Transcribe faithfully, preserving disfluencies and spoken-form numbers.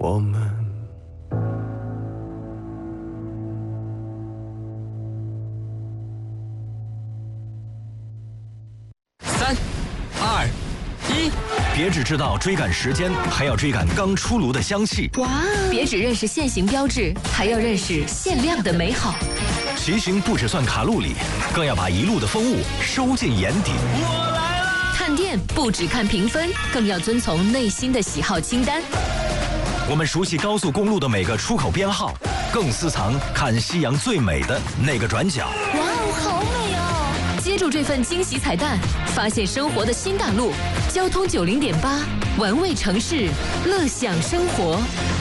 我们。 三、二、一， 别只知道追赶时间，还要追赶刚出炉的香气。 哇！别只认识现行标志，还要认识限量的美好。 骑行不只算卡路里，更要把一路的风物收进眼底。 我来了！ 探店不只看评分，更要遵从内心的喜好清单。 我们熟悉高速公路的每个出口编号，更私藏看夕阳最美的那个转角。 哇哦，好美哦！接住这份惊喜彩蛋，发现生活的新大陆。交通九零点八，玩味城市，乐享生活。